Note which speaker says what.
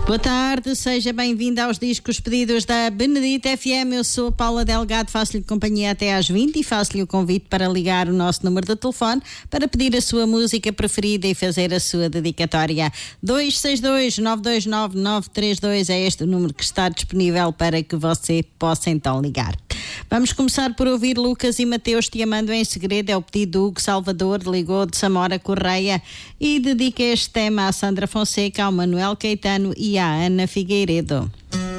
Speaker 1: Boa tarde, seja bem-vindo aos Discos Pedidos da Benedita FM. Eu sou a Paula Delgado, faço-lhe companhia até às 20 e faço-lhe o convite para ligar o nosso número de telefone para pedir a sua música preferida e fazer a sua dedicatória. 262-929-932 é este o número que está disponível para que você possa então ligar. Vamos começar por ouvir Lucas e Mateus Te Amando em Segredo. É o pedido do Hugo Salvador, ligou de Samora Correia e dedica este tema à Sandra Fonseca, ao Manuel Caetano e à Ana Figueiredo.